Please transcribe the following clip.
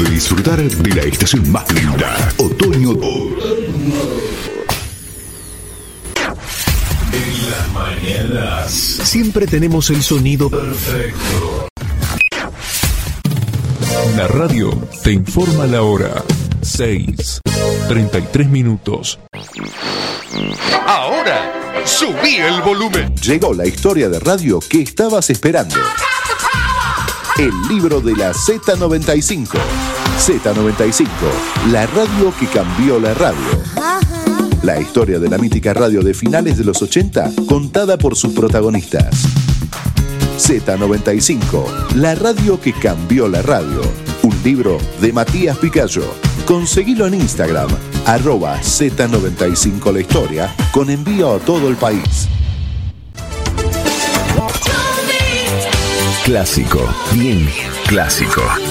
de disfrutar de la estación más linda, otoño. En las mañanas siempre tenemos el sonido perfecto. La radio te informa la hora. 6:33. Ahora, subí el volumen. Llegó la historia de radio que estabas esperando. El libro de la Z95. Z95, la radio que cambió la radio. La historia de la mítica radio de finales de los 80, contada por sus protagonistas. Z95, la radio que cambió la radio. Un libro de Matías Picayo. Conseguilo en Instagram, @Z95 la historia, con envío a todo el país. Clásico, bien clásico.